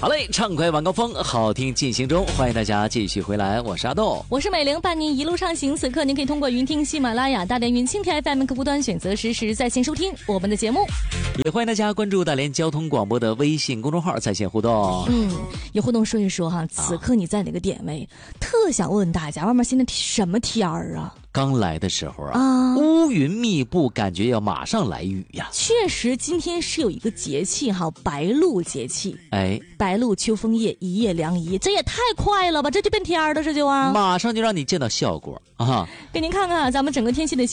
好嘞，畅快晚高峰，好听进行中，欢迎大家继续回来，我是阿豆， 我是美玲，伴您一路上行。此刻您可以通过云听喜马拉雅、大连云蜻蜓 FM 客户端选择实时在线收听我们的节目， 也欢迎大家关注大连交通广播的微信公众号在线互动。 有互动说一说哈，此刻你在哪个点位？特想问大家，外面现在什么天儿啊？ 刚来的时候啊，乌云密布，感觉要马上来雨呀。 确实，今天是有一个节气哈，白露节气。哎，白露秋枫叶，一夜凉一夜，这也太快了吧！这就变天儿了，这就啊， 马上就让你见到效果啊！ 给您看看咱们整个天气的